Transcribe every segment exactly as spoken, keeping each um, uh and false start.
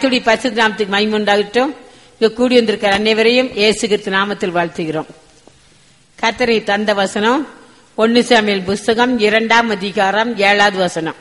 கர்த்தருடைய பரிசுத்த நாமத்துக்கு மகிமை உண்டாகட்டும். இங்க கூடி வந்திருக்கிற அனைவரையும் இயேசு கிறிஸ்து நாமத்தில் வாழ்த்துகிறோம். கர்த்தரை தந்த வசனம் ஒன்னு சாமுவேல் புஸ்தகம் இரண்டாம் அதிகாரம் ஏழாவது வசனம்.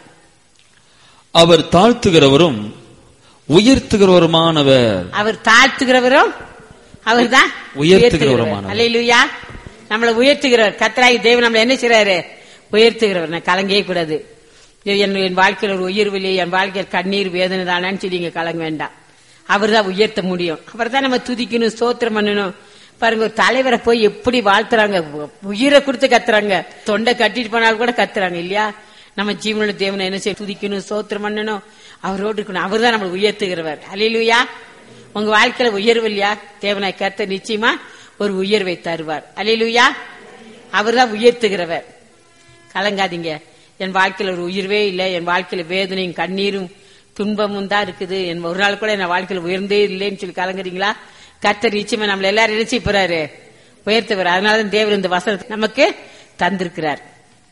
அவர் தாழ்த்துகிறவரும் உயர்த்துகிறவருமானவர். அவர் தாழ்த்துகிறவரும் அவர் தான் உயர்த்துகிறவருமானவர். அல்லேலூயா. நம்மளை உயர்த்துகிறவர் கர்த்தராகி தேவன் நம்மளை என்ன செய்றாரு? உயர்த்துகிறவர். நான் கலங்கவே கூடாது. என் வாழ்க்கையில் ஒரு உயர்வில்லை, என் வாழ்க்கையில் கண்ணீர் வேதனை தானான்னு சொல்லி நீங்க கலங்க வேண்டாம். அவர் தான் உயர்த்த முடியும். அவர் தான் நம்ம துதிக்கணும், ஸ்தோத்திரம் பண்ணணும். பாருங்க, ஒரு தலைவரை போய் எப்படி வாழ்த்துறாங்க, உயிரை கொடுத்து கத்துறாங்க, தொண்டை கட்டிட்டு போனாலும் கூட கத்துறாங்க இல்லையா? நம்ம ஜீவனுள்ள தேவனை என்ன செய்ய துதிக்கணும், ஸ்தோத்திரம் பண்ணணும், அவரோடு இருக்கணும். அவர் தான் நம்மளை உயர்த்துகிறவர். அல்லேலூயா. உங்க வாழ்க்கையில உயர்வு இல்லையா? தேவனை கர்த்த நிச்சயமா ஒரு உயர்வை தருவார். அல்லேலூயா. அவர் தான் உயர்த்துகிறவர். கலங்காதீங்க. என் வாழ்க்கையில ஒரு உயர்வே இல்லை, என் வாழ்க்கையில வேதனையும் கண்ணீரும் துன்பமும் தான் இருக்குது, என் ஒரு நாள் கூட என் வாழ்க்கையில உயர்ந்தே இல்லைன்னு சொல்லி கலங்குறீங்களா? கர்த்தர் நிச்சயமா நம்மள எல்லாரும் நினைச்சு போறாரு, உயர்த்துவார். அதனாலதான் தேவர் இந்த வசனத்தை நமக்கு தந்திருக்கிறார்.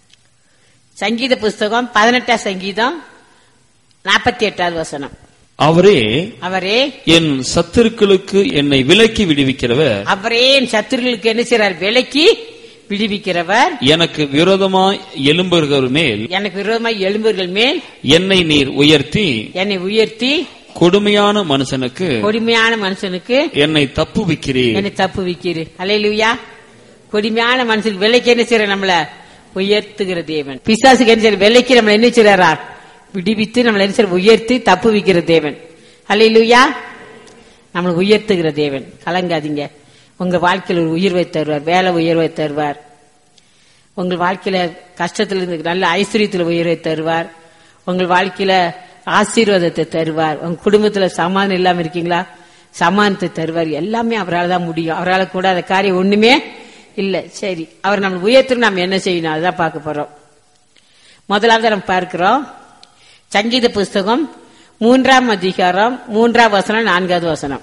சங்கீத புஸ்தகம் பதினெட்டாம் சங்கீதம் நாற்பத்தி எட்டாவது வசனம். அவரே அவரே என் சத்துருக்களுக்கு என்னை விலக்கி விடுவிக்கிறவர். அவரே என் சத்துருக்களுக்கு என்ன செய்றார்? விலக்கி விடுவிக்கிறவர். எனக்கு விரோதமாய் எழும்புகிறவர் மேல் எனக்கு விரோதமாய் எழும்புகள் மேல் என்னை நீர் உயர்த்தி என்னை உயர்த்தி கொடுமையான மனுஷனுக்கு கொடுமையான மனுஷனுக்கு என்னை தப்புவிக்கிறீர் என்னை தப்புவிக்கிறீர். அல்லேலூயா. கொடுமையான மனுஷனுக்கு விலைக்கு என்ன செய்யற? நம்மள உயர்த்துகிற தேவன். பிசாசுக்கு என்ன செய்யற? விலைக்கு நம்மள என்ன செய்யறா? விடுவித்து நம்மள என்ன செய்ய? உயர்த்தி தப்புவிக்கிற தேவன். அல்லேலூயா. நம்மளை உயர்த்துகிற தேவன். கலங்காதீங்க. உங்க வாழ்க்கையில் ஒரு உயர்வை தருவார், வேலை உயர்வை தருவார். உங்கள் வாழ்க்கையில கஷ்டத்துல இருந்து நல்ல ஐஸ்வர்யத்துல உயர்வை தருவார். உங்கள் வாழ்க்கையில ஆசீர்வாதத்தை தருவார். உங்க குடும்பத்துல சமாதானம் இல்லாம இருக்கீங்களா? சமாதானத்தை தருவார். எல்லாமே அவரால் தான் முடியும். அவரால் கூட அந்த காரியம் ஒண்ணுமே இல்ல. சரி, அவர் நம்ம உயர்த்து நம்ம என்ன செய்யணும் அதுதான் பார்க்க போறோம். முதலாவது நம்ம பார்க்கிறோம் சங்கீத புஸ்தகம் மூன்றாம் அதிகாரம் மூன்றாம் வசனம் நான்காவது வசனம்.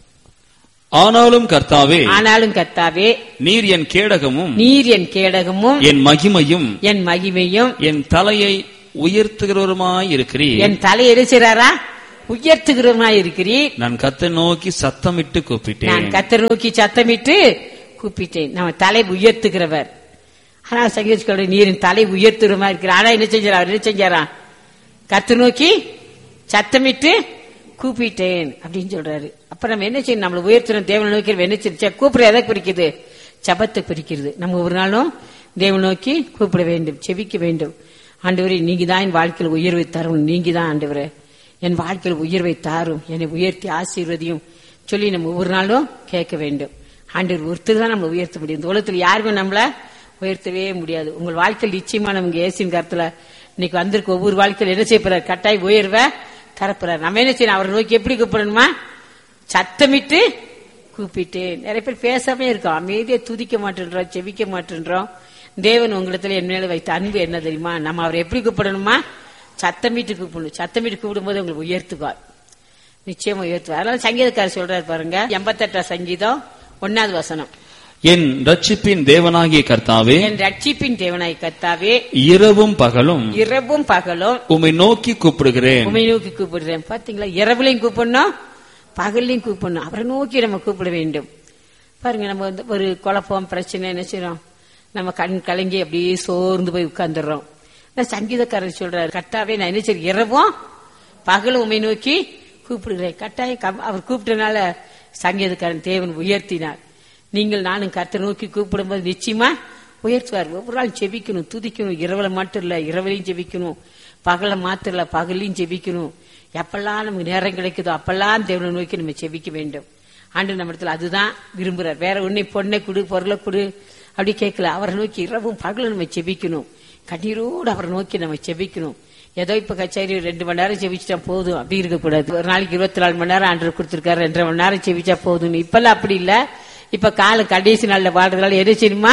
ஆனாலும் கர்த்தாவே ஆனாலும் கர்த்தாவே நீர் என் கேடகமும் நீர் என் கேடகமும் என் மகிமையும் என் மகிமையும் என் தலையை உயர்த்துகிறவருமாய் இருக்கிறீர். என் தலை எரிச்சாரா? உயர்த்துகிறவருமாய் இருக்கிறீர். நான் கர்த்தரை நோக்கி சத்தமிட்டு கூப்பிட்டேன். நான் கர்த்தரை நோக்கி சத்தமிட்டு கூப்பிட்டேன். நம்ம தலை உயர்த்துகிறவர். ஆனா சங்கீத நீரின் தலை உயர்த்துகிறமா இருக்கிறார். ஆனா என்ன செஞ்சாரா? அவர் என்ன செஞ்சாரா? கர்த்தரை நோக்கி சத்தமிட்டு கூப்பிட்டேன் அப்படின்னு சொல்றாரு. அப்ப நம்ம என்ன செய்யணும்? நம்மள உயர்த்தணும். தேவனை நோக்கி என்ன செய்ய? கூப்பிட எதை குறிக்குது? ஜபத்தை குறிக்கிறது. நம்ம ஒரு நாளும் தேவனை நோக்கி கூப்பிட வேண்டும், செபிக்க வேண்டும். ஆண்டவரே, நீங்க தான் என் வாழ்க்கையில் உயர்வை தரும், நீங்க தான் ஆண்டவரே என் வாழ்க்கையில் உயர்வை தாரும், என்னை உயர்த்தி ஆசீர்வதியும் சொல்லி நம்ம ஒவ்வொரு நாளும் கேட்க வேண்டும். ஆண்டவர் ஒருத்தர் தான் நம்மளை உயர்த்த முடியும். இந்த உலகத்தில் யாருமே நம்மள உயர்த்தவே முடியாது. உங்கள் வாழ்க்கையில் நிச்சயமா நமக்கு இயேசுவின் கருத்துல இன்னைக்கு வந்திருக்க ஒவ்வொரு வாழ்க்கையில் என்ன செய்யப்படுறார்? கட்டாய் உயர்வை தரப்புறார். நம்ம என்ன செய்யணும்? அவரை நோக்கி எப்படி கூப்பிடணுமா? சத்தமிட்டு கூப்பிட்டு. நிறைய பேர் பேசாமே இருக்கோம், அமைதியை துதிக்க மாட்டேன்றோம், செவிக்க மாட்டேன்றோம். தேவன் உங்களிடத்துல என் மேல வைத்த அன்பு என்ன தெரியுமா? நம்ம அவரை எப்படி கூப்பிடணுமா? சத்தமிட்டு கூப்பிடணும். சத்தமிட்டு கூப்பிடும் போது உங்களுக்கு உயர்த்துவார், நிச்சயமா உயர்த்துவார். அதனால சங்கீதக்காரர் சொல்றாரு பாருங்க, எண்பத்தெட்டாம் சங்கீதம் ஒன்னாவது வசனம். என் ரட்சிப்பின் தேவனாகிய கர்த்தாவே என் ரட்சிப்பின் தேவனாகிய கர்த்தாவே இரவும் பகலும் இரவும் பகலும் உம்மை நோக்கி கூப்பிடுகிறேன். உம்மை நோக்கி கூப்பிடுறேன். பாத்தீங்களா? இரவுலையும் கூப்பிடணும், பகல்லையும் கூப்பிடணும். அவரை நோக்கி நம்ம கூப்பிட வேண்டும். பாருங்க, நம்ம வந்து ஒரு குழப்பம் பிரச்சனை என்ன செய்யறோம்? நம்ம கண் கலங்கி அப்படியே சோர்ந்து போய் உட்கார்ந்துடுறோம். சங்கீதக்காரர் சொல்றாரு, கர்த்தாவே நான் என்ன செய்ய? இரவும் பகலும் உம்மை நோக்கி கூப்பிடுகிறேன். கட்டாயம் அவர் கூப்பிட்டனால சங்கீதக்காரன் தேவன் உயர்த்தினார். நீங்கள் நானும் கர்த்தரை நோக்கி கூப்பிடும் போது நிச்சயமா உயர்த்துவார். ஒவ்வொரு நாள் செபிக்கணும், துதிக்கணும். இரவுல மட்டும் இல்ல, இரவுலையும் செபிக்கணும். பகல மாத்திரம் இல்ல, பகலையும் செபிக்கணும். எப்பெல்லாம் நமக்கு நேரம் கிடைக்குதோ அப்பெல்லாம் தேவனை நோக்கி நம்ம செபிக்க வேண்டும். ஆண்டு நம்ம இடத்துல அதுதான் விரும்புறார். வேற ஒன்னே பொண்ணை கொடு, பொருளை கொடு அப்படி கேட்கல. அவரை நோக்கி இரவும் பகலும் நம்ம செபிக்கணும். கண்ணீரோடு அவரை நோக்கி நம்ம செபிக்கணும். ஏதோ இப்ப கச்சேரி ரெண்டு மணி நேரம் செவிச்சா போதும் அப்படி இருக்கக்கூடாது. ஒரு நாளைக்கு இருபத்தி நாலு மணி நேரம் ஆண்டு கொடுத்திருக்காரு, ரெண்டரை மணி நேரம் செவிச்சா போதும். இப்பெல்லாம் அப்படி இல்ல. இப்ப கால கடைசி நாள்ல வாழ்றதுனால எது செய்யணுமா?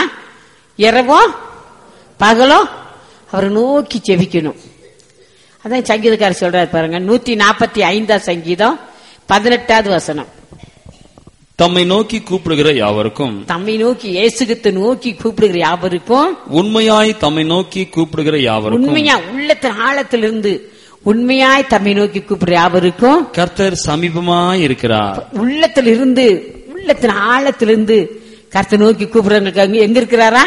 இரவும் பகலும் அவரை நோக்கி செபிக்கணும். அதான் சங்கீதக்காரர் சொல்றாரு பாருங்க, நூத்தி நாற்பத்தி ஐந்தாம் சங்கீதம் பதினெட்டாவது வசனம். தம்மை நோக்கி கூப்பிடுகிற யாவருக்கும் தம்மை நோக்கி இயேசுகிறிஸ்து நோக்கி கூப்பிடுகிற யாவருக்கும் உண்மையாய் தம்மை நோக்கி கூப்பிடுகிற யாவருக்கும் உண்மையா உள்ளத்தின் ஆழத்திலிருந்து உண்மையாய் தம்மை நோக்கி கூப்பிடுற யாவருக்கும் கர்த்தர் சமீபமாய் இருக்கிறார். உள்ளத்துல இருந்து உள்ளத்தின் ஆழத்திலிருந்து கர்த்தர் நோக்கி கூப்பிடுறவங்களுக்கு எங்க இருக்கிறாரா?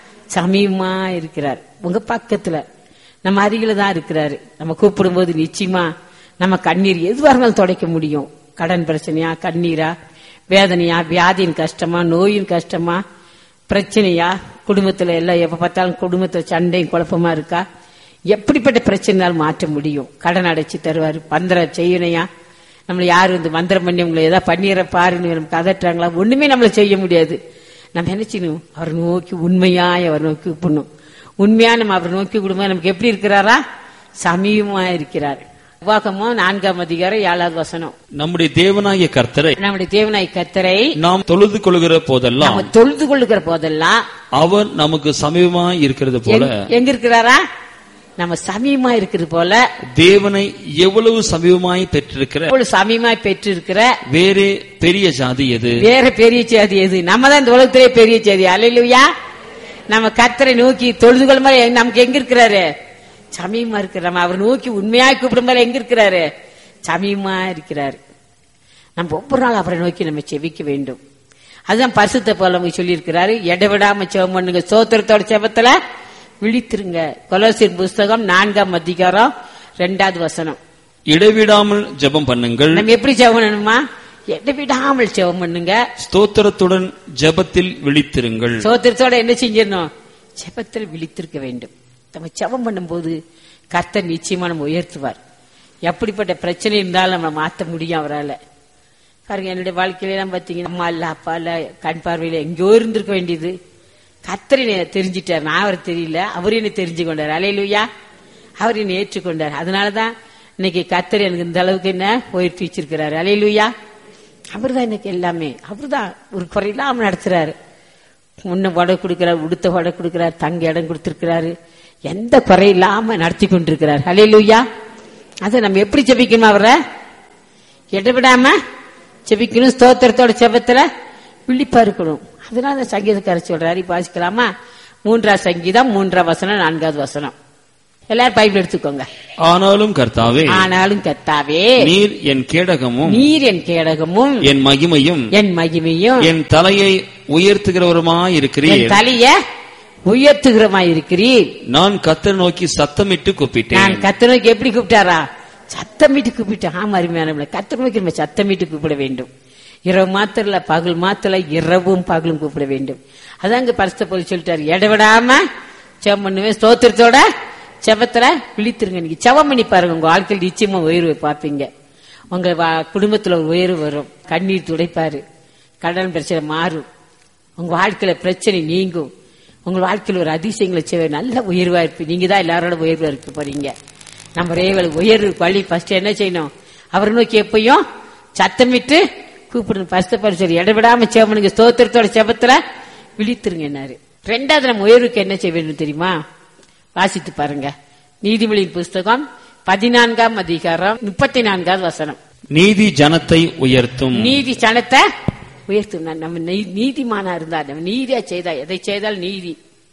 சமீபமா இருக்கிறார். உங்க பக்கத்துல நம்ம அருகில தான் இருக்கிறாரு. நம்ம கூப்பிடும் போது நிச்சயமா நம்ம கண்ணீர் எதுவாக இருந்தாலும் துடைக்க முடியும். கடன் பிரச்சனையா, கண்ணீரா, வேதனையா, வியாதியின் கஷ்டமா, நோயின் கஷ்டமா, பிரச்சனையா, குடும்பத்துல எல்லாம் எப்ப பார்த்தாலும் குடும்பத்துல சண்டையும் குழப்பமா இருக்கா, எப்படிப்பட்ட பிரச்சனையாலும் மாற்ற முடியும். கடன் அடைச்சு தருவாரு. மந்திரம் செய்யணையா, நம்மளை யாரு வந்து மந்திரம் பண்ணி உங்களை ஏதாவது பண்ணிடுற பாருன்னு நமக்கு அதட்டுறாங்களா, ஒண்ணுமே நம்மள செய்ய முடியாது. நம்ம என்ன செய்யணும்? அவரை நோக்கி உண்மையாய் அவர் நோக்கி கூப்பிடணும். உண்மையா நம்ம அவரை நோக்கி கூடும்போது நமக்கு எப்படி இருக்கிறாரா? சமீபமா இருக்கிறார். உபாகமோ நான்காம் அதிகாரம் ஏழாவது வசனம். நம்முடைய தேவனாகிய கர்த்தரை நம்முடைய தேவனாகிய கர்த்தரை நாம் தொழுது கொள்கிற போதெல்லாம் நம்ம தொழுது கொள்ளுகிற போதெல்லாம் அவர் நமக்கு சமீபமாய் இருக்கிறது போல எங்க இருக்கிறாரா? நம்ம சமீபமா இருக்கிறது போல தேவனை எவ்வளவு சமீபமாய் பெற்றிருக்கிற எவ்வளவு சமீபமாய் பெற்றிருக்கிற வேறே பெரிய ஜாதி எது? வேற பெரிய ஜாதி எது? நம்ம தான் இந்த உலகத்திலே பெரிய ஜாதி. அல்லேலூயா. நம்ம கர்த்தரை நோக்கி தொழுது கொள்ளும் போது நமக்கு எங்க இருக்கிறாரு? சமீபமா இருக்கிற. நம்ம அவர் நோக்கி உண்மையாய் கூப்பிடும் போது எங்க இருக்கிறாரு? சமீபமா இருக்கிறாரு. நம்ம ஒவ்வொரு நாள் அவரை நோக்கி நம்ம செபிக்க வேண்டும். அதுதான் பரிசுத்த பவுல் சொல்லி இருக்கிறாரு, இடைவிடாம செபம் பண்ணுங்க, ஸ்தோத்திரத்தோட செபத்துல விழித்திருங்க. கொலோசியர் புஸ்தகம் நான்காம் அதிகாரம் இரண்டாவது வசனம். இடைவிடாமல் ஜெபம் பண்ணுங்கள். நம்ம எப்படி ஜெபம் பண்ணணுமா? இடைவிடாமல் ஜெபம் பண்ணுங்க, ஸ்தோத்திரத்துடன் ஜெபத்தில் விழித்திருங்கள். ஸ்தோத்திரத்தோட என்ன செஞ்சிடணும்? ஜெபத்தில் விழித்திருக்க வேண்டும். நம்ம ஜெபம் பண்ணும்போது கர்த்தர் நிச்சயமா நம்ம உயர்த்துவார். எப்படிப்பட்ட பிரச்சனை இருந்தாலும் நம்ம மாற்ற முடியும் அவரால். பாருங்க, என்னுடைய வாழ்க்கையில எல்லாம் பாத்தீங்கன்னா அம்மா இல்ல, அப்பா இல்ல, கண் பார்வையில எங்கேயோ இருந்திருக்க வேண்டியது. கர்த்தர் என்னை தெரிஞ்சிட்டார், நான் அவர் தெரியல, அவர் என்னை தெரிஞ்சு கொண்டார். அல்லேலூயா. அவர் என்னை ஏற்றுக்கொண்டார். அதனாலதான் இன்னைக்கு கர்த்தர் எனக்கு இந்த அளவுக்கு என்ன உயர்த்தி வச்சிருக்கிறாரு. அல்லேலூயா. அவர் தான் எனக்கு எல்லாமே. அவர் தான் ஒரு குறையில்லாம நடத்துறாரு. முன்ன வடை கொடுக்கிறார், உடுத்த வடை கொடுக்கிறார், தங்க இடம் கொடுத்திருக்கிறாரு, எந்த குறையில்லாம நடத்தி கொண்டிருக்கிறார். அல்லேலூயா. அதை நம்ம எப்படி ஜெபிக்கணும்? அவரை இடவிடாம ஜெபிக்கணும். ஸ்தோத்திரத்தோட ஜெபத்துல விழிப்பா இருக்கணும். அதனால சங்கீதக்காரர் சொல்றாரு, வாசிக்கலாமா? மூன்றாம் சங்கீதம் மூன்றாம் வசனம் நான்காவது வசனம். எல்லாரும் பைபிள் எடுத்துக்கோங்க. ஆனாலும் கர்த்தாவே, ஆனாலும் கர்த்தாவே, நீர் என் கேடகமும் நீர் என் கேடகமும் என் மகிமையும் என் மகிமையும் என் தலையை உயர்த்துகிறவருமாய் இருக்கிறீர். என் தலைய உயர்த்துகிறமாய் இருக்கிறீர். நான் கர்த்தரை நோக்கி சத்தமிட்டு கூப்பிட்டேன். நான் கர்த்தரை நோக்கி எப்படி கூப்பிட்டாரா? சத்தமிட்டு கூப்பிட்டேன். ஆமா, அருமையான கர்த்தரை நோக்கி நம்ம சத்தமிட்டு கூப்பிட வேண்டும். இரவு மாத்திரல, பகல் மாத்திர, இரவும் பகலும் கூப்பிட வேண்டும். அதான் இங்க பரிசுத்த பவுல் சொல்லிட்டாரு, இடவிடாம ஜெபம் பண்ணுவேன், ஸ்தோத்திரத்தோட ஜெபத்துல விழித்திருங்க. நீங்க ஜெபம் பண்ணி பாருங்க, உங்க வாழ்க்கையில் நிச்சயமா உயர்வு பார்ப்பீங்க. உங்க குடும்பத்துல ஒரு உயர்வு வரும். கண்ணீர் துடைப்பாரு, கடன் பிரச்சனை மாறும், உங்க வாழ்க்கையில பிரச்சனை நீங்கும், உங்க வாழ்க்கையில் ஒரு அதிசயங்களை செய்வ நல்ல உயர்வா இருப்பீங்க. நீங்க தான் எல்லாரோட உயர்வா இருக்க போறீங்க. நம்ம ரேவல் உயர்வு வழி ஃபர்ஸ்ட் என்ன செய்யணும்? அவரை நோக்கி எப்பயும் சத்தமிட்டு கூப்பிடணும். பரிசுத்த பவுல் சொல்லி இடவிடாம ஜெபம் பண்ணுங்க, ஸ்தோத்திரத்தோட ஜெபத்துல விழித்திருங்க. என்னாரு ரெண்டாவது நம்ம உயர்வுக்கு என்ன செய்ய வேண்டும் தெரியுமா? வாசித்து பாருங்க. நீதிமொழியின் புஸ்தகம் பதினான்காம் அதிகாரம் முப்பத்தி நான்காவது வசனம். நீதி ஜனத்தை உயர்த்தும். நீதி ஜனத்தை உயர்த்தும். நம்ம நீதிமானா இருந்தா, நம்ம நீதியா செய்தா, எதை செய்தால் நீதி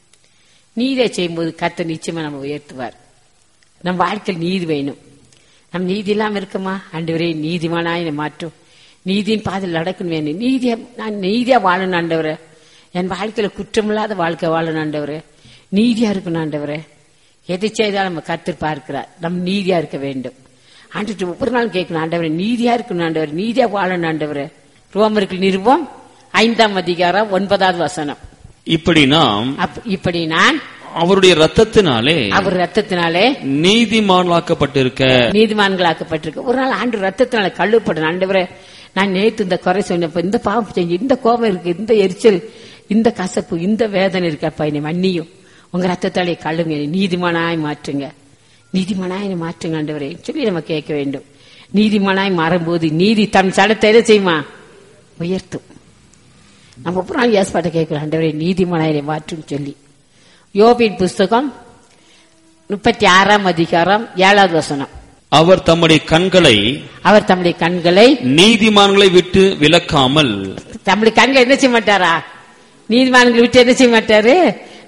நீதியா செய்யும் போது கர்த்தர் நிச்சயமா நம்ம உயர்த்துவார். நம்ம வாழ்க்கையில் நீதி வேணும். நம்ம நீதி இல்லாம இருக்குமா? ஆண்டவரே நீதிமானாய் மாற்றும், நீதியின் பாதையில் நடக்கணும் வேணும். நீதியா நான் நீதியா வாழணும் ஆண்டவரே, என் வாழ்க்கையில குற்றமில்லாத வாழ்க்கை வாழணும் ஆண்டவரே, நீதியா இருக்கணும் ஆண்டவரே. எதை செய்தாலும் நம்ம கர்த்தர் பார்க்கிறார். நம்ம நீதியா இருக்க வேண்டும். ஆண்டு ஒவ்வொரு நாளும் கேட்கணும், ஆண்டவரே நீதியா இருக்கணும் ஆண்டவர், நீதியா வாழணும் ஆண்டவரே. ரோமருக்கு நிருபம் ஐந்தாம் அதிகாரம் ஒன்பதாவது வசனம். இப்படி நாம் இப்படி நான் அவருடைய ரத்தத்தினாலே அவர் ரத்தத்தினாலே நீதிமான்களாக்கப்பட்டிருக்க நீதிமான்களாக்கப்பட்டிருக்க. ஒரு நாள் ஆண்டு ரத்தத்தினால கழுவப்படணும். ஆண்டவரே, நான் நேற்று இந்த குறை சொன்னப்ப, இந்த பாவம் செஞ்சு, இந்த கோபம் இருக்கு, இந்த எரிச்சல், இந்த கசப்பு, இந்த வேதனை இருக்கப்பா, என்னை மன்னியும், உங்க ரத்தத்தாலே கழுவுங்க, நீதிமானாய் மாற்றுங்க, நீதிமானாய் மாற்றுங்க ஆண்டவரே சொல்லி நம்ம கேட்க வேண்டும். நீதிமானாய் மாறும்போது நீதி தன் சடத்தை எதை செய்யுமா? உயர்த்தும். நம்ம ஒவ்வொரு நாள் ஏற்பாட்டை கேட்கலாம், ஆண்டவரே நீதிமானாய் மாற்றும் சொல்லி. யோபின் புஸ்தகம் முப்பத்தி ஆறாம் அதிகாரம் ஏழாவது வசனம். அவர் தம்முடைய கண்களை அவர் தம்முடைய கண்களை நீதிமான்களை விட்டு விலக்காமல் தம்முடைய கண்களை என்ன செய்ய மாட்டாரா? நீதிமான்களை விட்டு என்ன செய்ய மாட்டாரு?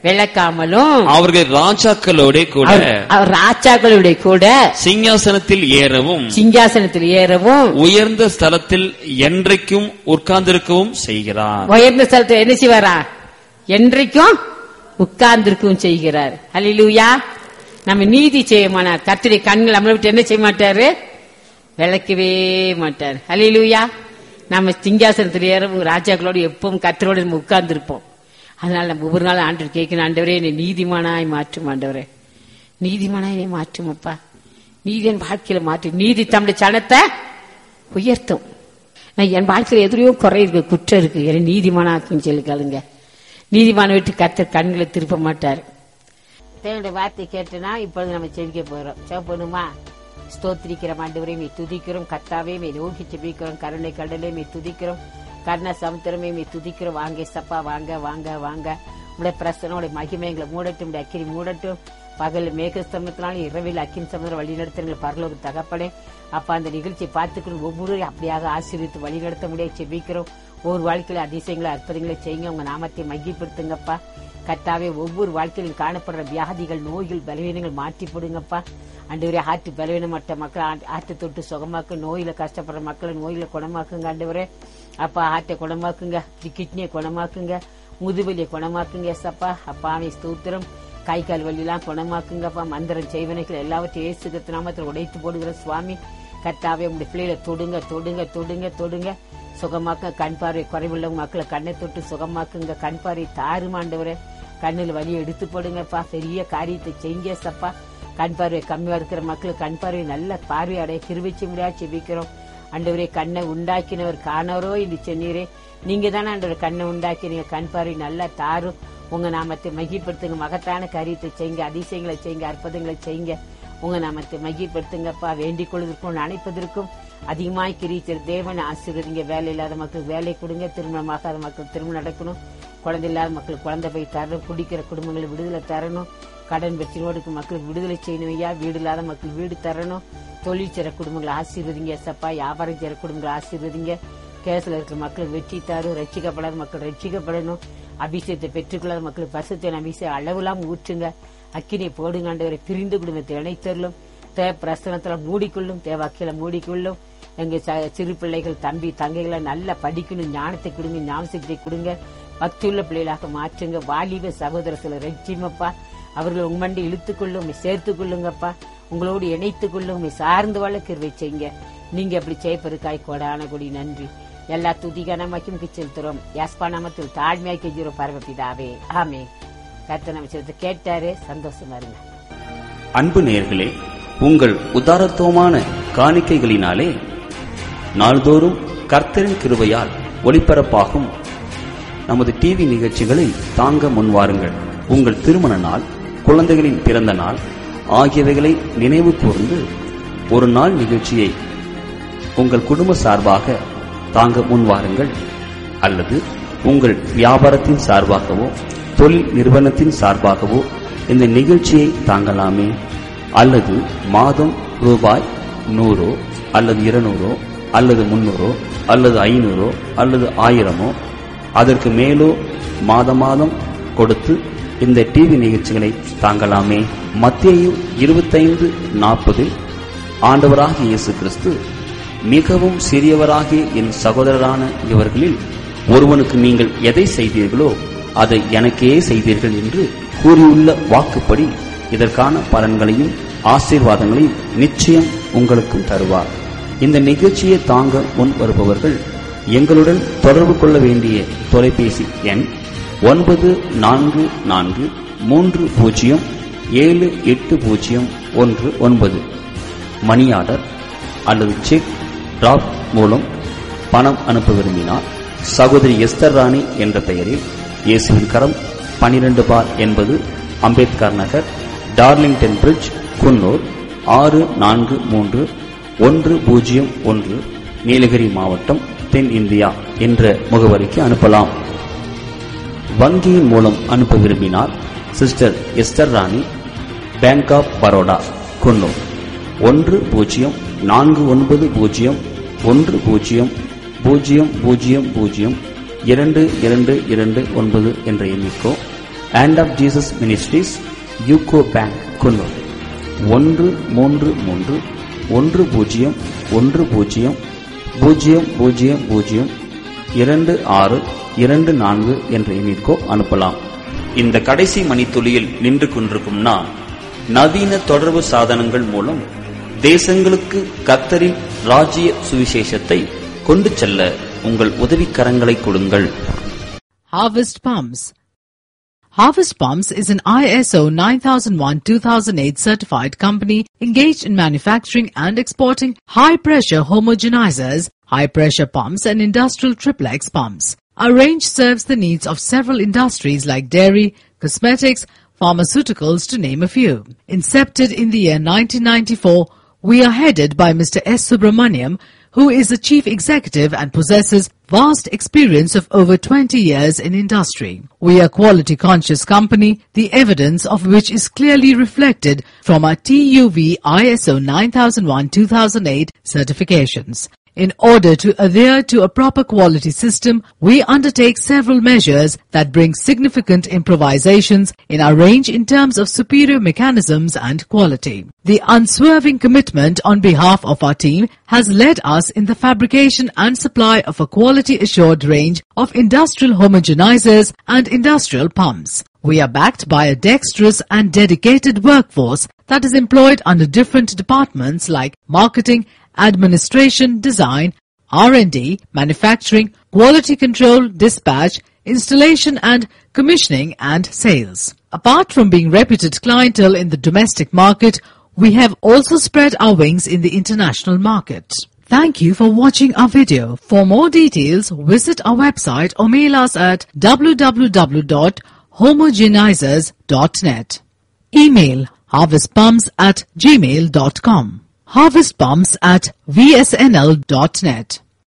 விளக்காமலும் அவர்கள் ராஜாக்களோட கூட அவர் ராஜாக்களோட கூட சிங்காசனத்தில் ஏறவும் சிங்காசனத்தில் ஏறவும் உயர்ந்த ஸ்தலத்தில் என்றைக்கும் உட்கார்ந்திருக்கவும் செய்கிறார். உயர்ந்த ஸ்தலத்தில் என்ன செய்வாரா? என்றைக்கும் உட்கார்ந்திருக்கவும் செய்கிறார். அல்லேலூயா. நம்ம நீதி செய்ய மாட்டார். கர்த்தருடைய கண்கள் நம்மளை விட்டு என்ன செய்ய மாட்டாரு? விளக்கவே மாட்டார். அல்லேலூயா. நம்ம சிங்காசனத்தில் ஏறவும் ராஜாக்களோடு எப்பவும் கர்த்தரோடு நம்ம உட்கார்ந்து இருப்போம். அதனால நம்ம ஒவ்வொரு நாள் ஆண்டவர் கேட்கணும், ஆண்டவரே என்னை நீதிமானாய் மாற்றும், ஆண்டவரே நீதிமானாய் என்னை மாற்றும் அப்பா, நீதி என் வாழ்க்கையில மாற்றும். நீதி தம்முடைய சனத்தை உயர்த்தும். நான் என் வாழ்க்கையில எதிரையோ குறை இருக்கு, குற்றம் இருக்கு, என்னை நீதிமானாக்குன்னு சொல்லி கேளுங்க. நீதிமான விட்டு கர்த்தர் கண்களை திருப்ப மாட்டார். தேவனுடைய வார்த்தை கேட்டுனா இப்பொழுது நம்ம செவிக்க போறோம். செவப்பணுமா? ஸ்தோத்திரிக்கிறோம் ஆண்டவரே, மே துதிக்கிறோம். கர்த்தாவே மே நோக்கி செபிக்கிறோம். கருணை கடலே மே துதிக்கிறோம். கர்ண சமுத்திரமே மே துதிக்கிறோம். வாங்க சப்பா, வாங்க வாங்க வாங்க. உடைய பிரசனம், உடைய மகிமை எங்களை மூடட்டும், உடைய அக்கினி மூடட்டும். பகல் மேகஸ்தம்பத்தினாலும் இரவில் அக்கினி சமுதிரம் வழி நடத்துகிற பரலோக தகப்பனே அப்பா, அந்த நிகழ்ச்சியை பார்த்துக்கணும். ஒவ்வொரு அப்படியாக ஆசீர்வித்து வழி நடத்த முடியாது செபிக்கிறோம். ஒவ்வொரு வாழ்க்கையில அதிசயங்களை அற்புதங்களை செய்யுங்க. உங்க நாமத்தை மகிப்படுத்துங்கப்பா. கர்த்தாவே ஒவ்வொரு வாழ்க்கையிலும் காணப்படுற வியாதிகள், நோய்கள், பலவீனங்கள் மாற்றி போடுங்கப்பா. ஆண்டவரே ஆற்று பலவீனமற்ற மக்களை ஆற்று தொட்டு சுகமாக்கு. நோயில கஷ்டப்படுற மக்களை நோயில குணமாக்குங்க ஆண்டவரே. அப்பா ஆற்றை குணமாக்குங்க, கிட்னியை குணமாக்குங்க, முதுவலியை குணமாக்குங்க சப்பா. அப்பாவை ஸ்தோத்திரம். கை கால் வலியெல்லாம் குணமாக்குங்கப்பா. மந்திரம் செய்வனைகள் எல்லாவற்றையும் இயேசு நாமத்தில் உடைத்து போடுகிற சுவாமி. கர்த்தாவே உங்களுடைய பிள்ளைகளை தொடுங்க தொடுங்க தொடுங்க தொடுங்க சுகமாக்க. கண் பார்வை குறைவுள்ள மக்களை கண்ணை தொட்டு சுகமாக்குங்க. கண் பார்வை தாறுமாண்டவரை கண்ணில் வலியை எடுத்து போடுங்கப்பா. பெரிய காரியத்தை செய்யுங்க சப்பா. கண் பார்வை கம்மியா இருக்கிற மக்களுக்கு கண் பார்வை நல்ல பார்வை அடைய கிருபிச்சு முடியாது செபிக்கிறோம். ஆண்டவரே கண்ணை உண்டாக்கினவர் காணவரோ என்று சொன்னீரே, நீங்க தானே ஆண்டவர் கண்ணை உண்டாக்கினீங்க. கண் பார்வை நல்லா தாரும். உங்க நாமத்தை மகிப்படுத்துங்க. மகத்தான காரியத்தை செய்யுங்க, அதிசயங்களை செய்யுங்க, அற்புதங்களை செய்யுங்க. உங்க நாமத்தை மகிப்படுத்துங்கப்பா. வேண்டிக் கொள்வதற்கும் நினைப்பதற்கும் அதிகமாய் கிரீச்சர் தேவன் ஆசீர்வதிங்க. வேலை இல்லாத மக்களுக்கு வேலை கொடுங்க. திருமணமாகாத மக்கள் திருமணம் நடக்கணும். குழந்தை இல்லாத மக்களுக்கு குழந்தை போய் தரணும். குடிக்கிற குடும்பங்களை விடுதலை தரணும். கடன் பிரச்சனையோடு மக்களுக்கு விடுதலை செய்யணும் ஐயா. வீடு இல்லாத மக்கள் வீடு தரணும். தொழில் செய்ற குடும்பங்களை ஆசீர்வதிங்க சப்பா. வியாபாரம் செய்ற குடும்பங்களை ஆசீர்வதிங்க. கேஸ்ல இருக்கிற மக்களுக்கு வெற்றி தரும். ரட்சிக்கப்படாத மக்கள் ரட்சிக்கப்படணும். அபிஷேகத்தை பெற்றுக்கொள்ளாத மக்களுக்கு பரிசுத்த அபிஷேகம் அளவுலாம் ஊற்றுங்க. அக்கினை போடுங்க ஆண்டவரை. பிரிந்து குடும்பத்தை இணைத்தரலும். தேவ பிரசனத்துல மூடிக்கொள்ளும். தேவாக்கில மூடிக்கொள்ளும். எங்க சிறு பிள்ளைகள் தம்பி தங்கைகளை நல்லா படிக்கணும். ஞானத்தை கொடுங்க, ஞாபகத்தை கொடுங்க. பக்தியுள்ள பிள்ளைகளாக மாற்றுங்க. வாலிப சகோதரர்களை ரட்சிமப்பா. அவர்கள் உங்கண்டி இழுத்துக் கொள்ளும், சேர்த்துக் கொள்ளுங்கப்பா. உங்களோடு இணைத்துக் கொள்ளும், சார்ந்து வாழ கிருபை செய்யுங்க. நீங்க அப்படி செய்ப்பதற்காய் கோடான கொடி நன்றி. எல்லா துதிகனமாக்கும் செலுத்துறோம். யாஸ்பா நாமத்தில் தாழ்மையாய் கெஞ்சுறோம் பரமபிதாவே, ஆமே. கர்த்தர் நம்ம செலுத்த கேட்டாரு. சந்தோஷமா இருங்க. அன்பு நேயர்களே, உங்கள் உதாரத்துவமான காணிக்கைகளினாலே நாள்தோறும் கர்த்தரின் கிருபையால் ஒளிபரப்பாகும் நமது டிவி நிகழ்ச்சிகளை தாங்க முன்வாருங்கள். உங்கள் திருமண நாள், குழந்தைகளின் பிறந்த நாள் ஆகியவைகளை நினைவு கூர்ந்து ஒரு நாள் நிகழ்ச்சியை உங்கள் குடும்ப சார்பாக தாங்க முன்வாருங்கள். அல்லது உங்கள் வியாபாரத்தின் சார்பாகவோ தொழில் நிறுவனத்தின் சார்பாகவோ இந்த நிகழ்ச்சியை தாங்கலாமே. அல்லது மாதம் ரூபாய் நூறோ அல்லது இருநூறோ அல்லது முன்னூறோ அல்லது ஐநூறோ அல்லது ஆயிரமோ அதற்கு மேலோ மாத மாதம் கொடுத்து இந்த டிவி நிகழ்ச்சிகளை தாங்கலாமே. மத்தேயு இருபத்தைந்து நாற்பதில் ஆண்டவராகிய இயேசு கிறிஸ்து, மிகவும் சிறியவராகிய என் சகோதரரான இவர்களில் ஒருவனுக்கு நீங்கள் எதை செய்தீர்களோ அதை எனக்கே செய்தீர்கள் என்று கூறியுள்ள வாக்குப்படி இதற்கான பலன்களையும் ஆசீர்வாதங்களையும் நிச்சயம் உங்களுக்கும் தருவார். இந்த நிகழ்ச்சியை தாங்க முன் வருபவர்கள் எங்களுடன் தொடர்பு கொள்ள வேண்டிய தொலைபேசி எண் ஒன்பது நான்கு நான்கு மூன்று பூஜ்ஜியம் ஏழு எட்டு பூஜ்ஜியம் ஒன்று ஒன்பது. மணி ஆர்டர் அல்லது செக் டிராப் மூலம் பணம் அனுப்ப விரும்பினார் சகோதரி எஸ்தர் ராணி என்ற பெயரில் இயேசுவின் கரம் பனிரெண்டு பார் என்பது அம்பேத்கர் நகர், டார்லிங்டன் பிரிட்ஜ், குன்னூர் ஆறு நான்கு மூன்று ஒன்று பூஜ்ஜியம் ஒன்று, நீலகிரி மாவட்டம், தென் இந்தியா என்ற முகவரிக்கு அனுப்பலாம். வங்கியின் மூலம் அனுப்ப விரும்பினார் சிஸ்டர் எஸ்தர் ராணி, பேங்க் ஆப் பரோடா, குன்னூர் ஒன்று பூஜ்ஜியம் நான்கு ஒன்பது பூஜ்ஜியம் ஒன்று பூஜ்ஜியம் பூஜ்ஜியம் பூஜ்ஜியம் பூஜ்ஜியம் இரண்டு இரண்டு இரண்டு ஒன்பது என்ற எண்ணிக்கோ Hand of Jesus Ministries, UCO bank, Coonoor ஒன்று மூன்று மூன்று ஒன்று பூஜ்ஜியம் ஒன்று பூஜ்ஜியம் பூஜ்ஜியம் பூஜ்ஜியம் பூஜ்ஜியம் இரண்டு ஆறு இரண்டு நான்கு என்ற எண்ணிற்கோ அனுப்பலாம். இந்த கடைசி மணித்துளியில் நின்று கொண்டிருக்கும் நான், நவீன தொடர்பு சாதனங்கள் மூலம் தேசங்களுக்கு கர்த்தரின் ராஜ்ய சுவிசேஷத்தை கொண்டு செல்ல உங்கள் உதவிக்கரங்களை கொடுங்கள். Harvest Palms. Harvest Palms is an I S O nine thousand one two thousand eight certified company engaged in manufacturing and exporting high-pressure homogenizers, high-pressure pumps and industrial triplex pumps. Our range serves the needs of several industries like dairy, cosmetics, pharmaceuticals, to name a few. Incepted in the year nineteen ninety-four, we are headed by Mister S. Subramaniam, who is the chief executive and possesses vast experience of over twenty years in industry. We are a quality-conscious company, the evidence of which is clearly reflected from our T U V I S O nine thousand one two thousand eight certifications. In order to adhere to a proper quality system, we undertake several measures that bring significant improvisations in our range in terms of superior mechanisms and quality. The unswerving commitment on behalf of our team has led us in the fabrication and supply of a quality-assured range of industrial homogenizers and industrial pumps. We are backed by a dexterous and dedicated workforce that is employed under different departments like marketing, administration, design, R and D, manufacturing, quality control, dispatch, installation and commissioning, and sales. Apart from being reputed clientele in the domestic market, we have also spread our wings in the international market. Thank you for watching our video. For more details, visit our website or mail us at w w w dot homogenizers dot net. Email harvestpumps at gmail dot com. harvestpumps at v s n l dot net.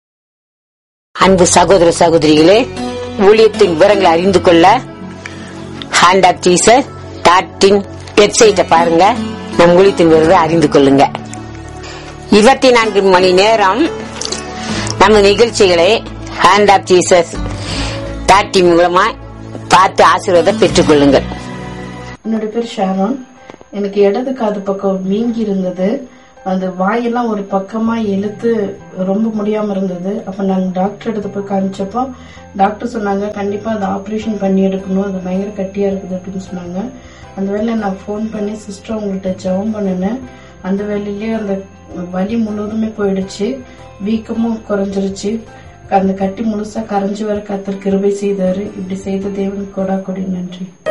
அன்பு சகோதர சகோதரிகளே, ஊழியத்தின் விவரங்களை அறிந்து கொள்ள hand of Jesus dot in வெப்சைட்டை பாருங்க. நம் ஊழியத்தின் விவரங்களை அறிந்து கொள்ளுங்க. இருபத்தி நான்கு மணி நேரம் நம்ம நிகழ்ச்சிகளை hand of Jesus dot in மூலமா பார்த்து ஆசீர்வாதம் பெற்றுக் கொள்ளுங்கள். என்னோட பேர் ஷாரோன். எனக்கு இடது காது பக்கம் வீங்கி இருந்தது. அந்த வாயெல்லாம் ஒரு பக்கமா இழுத்து ரொம்ப முடியாம இருந்தது. அப்ப நாங்க டாக்டர் எடுத்து போய் காமிச்சப்போ டாக்டர் சொன்னாங்க, கண்டிப்பா அதை ஆபரேஷன் பண்ணி எடுக்கணும், அது பயங்கர கட்டியா இருக்குது அப்படின்னு சொன்னாங்க. அந்த வேலையில நான் போன் பண்ணி சிஸ்டர் உங்கள்கிட்ட ஜெபம் பண்ணினேன். அந்த வேலையிலேயே அந்த வலி முழுவதுமே போயிடுச்சு, வீக்கமும் குறைஞ்சிருச்சு, அந்த கட்டி முழுசா கரைஞ்சு வர கர்த்தர் கிருபை செய்தாரு. இப்படி செய்த தேவனுக்கு கொடா கொடி நன்றி.